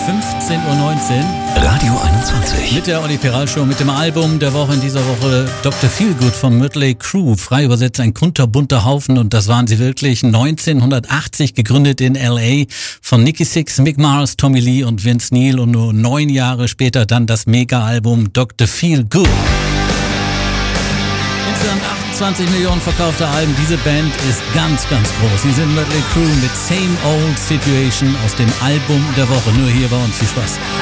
15:19 Uhr. Radio 21. Mit der Olli Peral Show, mit dem Album der Woche in dieser Woche Dr. Feelgood von Mötley Crüe. Frei übersetzt ein kunterbunter Haufen, und das waren sie wirklich. 1980 gegründet in L.A. von Nikki Sixx, Mick Mars, Tommy Lee und Vince Neil, und nur 9 Jahre später dann das Mega-Album Dr. Feelgood. Insgesamt 28 Millionen verkaufte Alben. Diese Band ist ganz, ganz groß. Sie sind Mötley Crüe mit Same Old Situation aus dem Album der Woche. Nur hier bei uns. Viel Spaß.